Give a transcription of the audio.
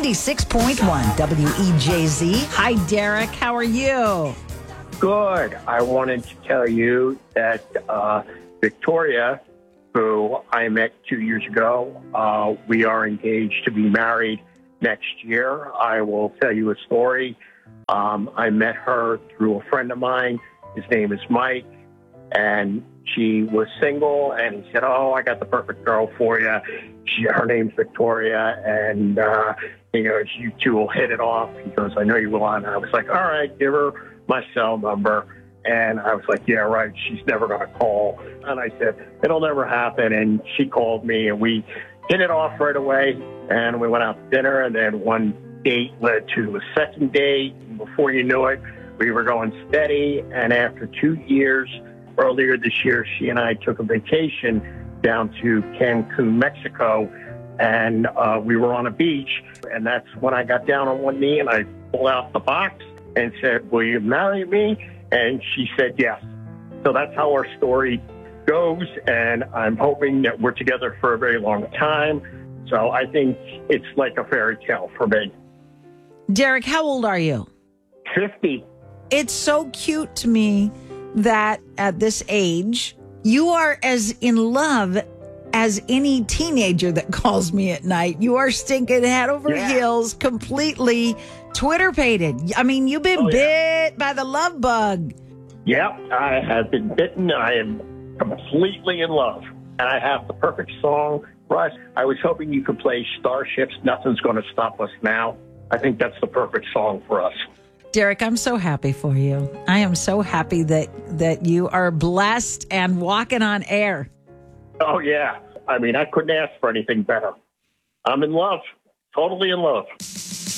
96.1 WEJZ. Hi, Derek. How are you? Good. I wanted to tell you that Victoria, who I met 2 years ago, we are engaged to be married next year. I will tell you a story. I met her through a friend of mine. His name is Mike, and she was single, and he said, "Oh, I got the perfect girl for you. Her name's Victoria, and you two will hit it off." He goes, "I know you will." And I was like, "All right, give her my cell number." And I was like, "Yeah, right. She's never going to call." And I said, "It'll never happen." And she called me, and we hit it off right away. And we went out to dinner, and then one date led to a second date. And before you knew it, we were going steady. And after 2 years, earlier this year, she and I took a vacation down to Cancun, Mexico, and we were on a beach. And that's when I got down on one knee and I pulled out the box and said, "Will you marry me?" And she said yes. So that's how our story goes. And I'm hoping that we're together for a very long time. So I think it's like a fairy tale for me. Derek, how old are you? 50. It's so cute to me that at this age, you are as in love as any teenager that calls me at night. You are stinking head over heels, completely Twitter-pated. I mean, you've been bit by the love bug. Yep, I have been bitten. I am completely in love. And I have the perfect song for us. I was hoping you could play Starships, Nothing's Gonna Stop Us Now. I think that's the perfect song for us. Derek, I'm so happy for you. I am so happy that you are blessed and walking on air. Oh, yeah. I mean, I couldn't ask for anything better. I'm in love. Totally in love.